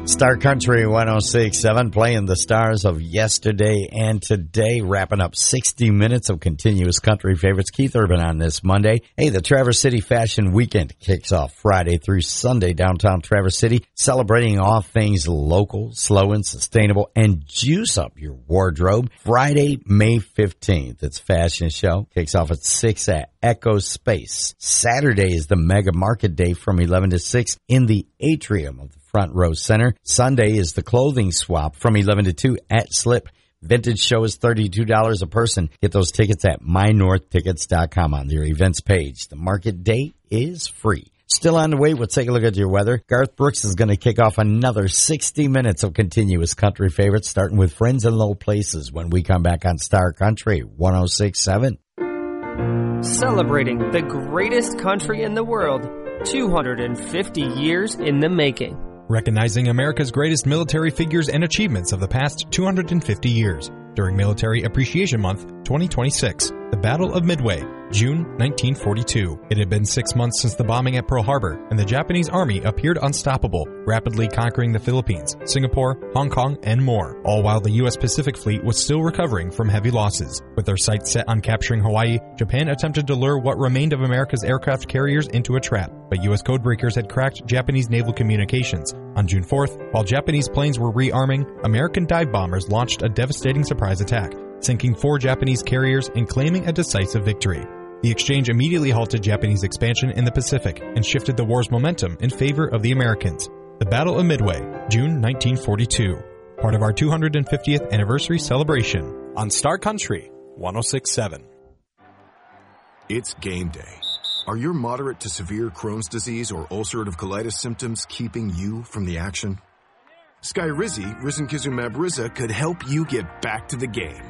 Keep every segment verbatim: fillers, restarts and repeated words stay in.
Star Country one oh six point seven, playing the stars of yesterday and today, wrapping up sixty minutes of continuous country favorites. Keith Urban on this Monday. Hey, the Traverse City Fashion Weekend kicks off Friday through Sunday downtown Traverse City, celebrating all things local, slow and sustainable, and juice up your wardrobe. Friday, May fifteenth, it's fashion show. Kicks off at six at Echo Space. Saturday is the Mega Market Day from eleven to six in the atrium of the Front Row Center. Sunday is the clothing swap from eleven to two at Slip. Vintage show is thirty-two dollars a person. Get those tickets at my north tickets dot com on their events page. The market date is free. Still on the way, we'll take a look at your weather. Garth Brooks is going to kick off another sixty minutes of continuous country favorites, starting with Friends in Low Places when we come back on Star Country one oh six point seven. Celebrating the greatest country in the world, two hundred fifty years in the making. Recognizing America's greatest military figures and achievements of the past two hundred fifty years during Military Appreciation Month twenty twenty-six. The Battle of Midway, June nineteen forty-two. It had been six months since the bombing at Pearl Harbor, and the Japanese army appeared unstoppable, rapidly conquering the Philippines, Singapore, Hong Kong, and more, all while the U S Pacific Fleet was still recovering from heavy losses. With their sights set on capturing Hawaii, Japan attempted to lure what remained of America's aircraft carriers into a trap, but U S codebreakers had cracked Japanese naval communications. On June fourth, while Japanese planes were rearming, American dive bombers launched a devastating surprise attack, sinking four Japanese carriers and claiming a decisive victory. The exchange immediately halted Japanese expansion in the Pacific and shifted the war's momentum in favor of the Americans. The Battle of Midway, June nineteen forty-two. Part of our two hundred fiftieth anniversary celebration on Star Country one oh six point seven. It's game day. Are your moderate to severe Crohn's disease or ulcerative colitis symptoms keeping you from the action? Skyrizi, risankizumab Riza, could help you get back to the game.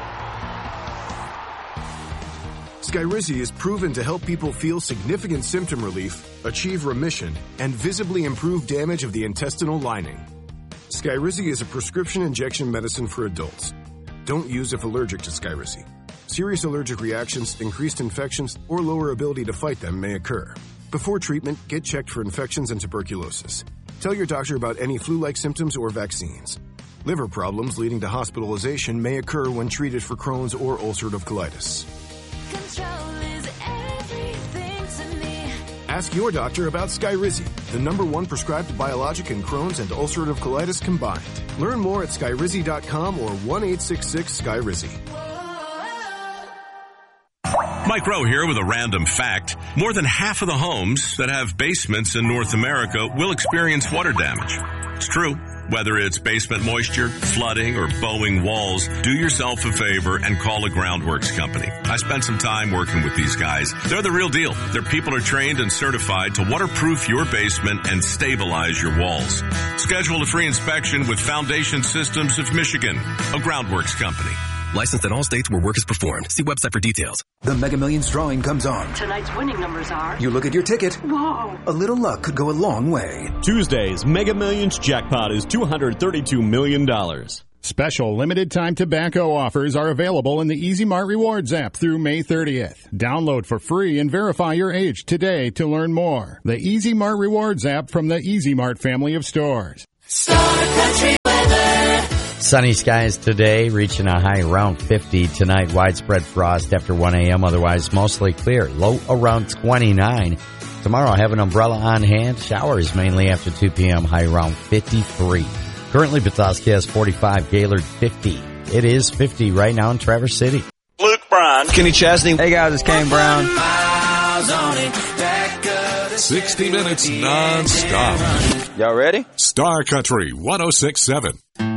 Skyrizi is proven to help people feel significant symptom relief, achieve remission, and visibly improve damage of the intestinal lining. Skyrizi is a prescription injection medicine for adults. Don't use if allergic to Skyrizi. Serious allergic reactions, increased infections, or lower ability to fight them may occur. Before treatment, get checked for infections and tuberculosis. Tell your doctor about any flu-like symptoms or vaccines. Liver problems leading to hospitalization may occur when treated for Crohn's or ulcerative colitis. Control is everything to me. Ask your doctor about Skyrizi, the number one prescribed biologic in Crohn's and ulcerative colitis combined. Learn more at skyrizi dot com or one eight six six Skyrizi. Mike Rowe here with a random fact. More than half of the homes that have basements in North America will experience water damage. It's true. Whether it's basement moisture, flooding, or bowing walls, do yourself a favor and call a Groundworks company. I spent some time working with these guys. They're the real deal. Their people are trained and certified to waterproof your basement and stabilize your walls. Schedule a free inspection with Foundation Systems of Michigan, a Groundworks company. Licensed in all states where work is performed. See website for details. The Mega Millions drawing comes on. Tonight's winning numbers are... You look at your ticket. Whoa. A little luck could go a long way. Tuesday's Mega Millions jackpot is two hundred thirty-two million dollars. Special limited-time tobacco offers are available in the Easy Mart Rewards app through May thirtieth. Download for free and verify your age today to learn more. The Easy Mart Rewards app from the Easy Mart family of stores. Star Country weather. Sunny skies today, reaching a high around fifty. Tonight, widespread frost after one a.m., otherwise mostly clear. Low around twenty-nine. Tomorrow, I have an umbrella on hand. Showers mainly after two p.m., high around fifty-three. Currently, Petoskey has forty-five, Gaylord fifty. It is fifty right now in Traverse City. Luke Bryan. Kenny Chesney. Hey guys, it's Kane Brown. sixty minutes non-stop. Y'all ready? Star Country one oh six point seven.